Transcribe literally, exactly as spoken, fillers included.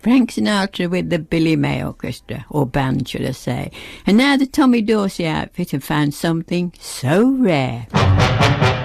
Frank Sinatra with the Billy May Orchestra, or band should I say. And now the Tommy Dorsey Outfit have found something so rare.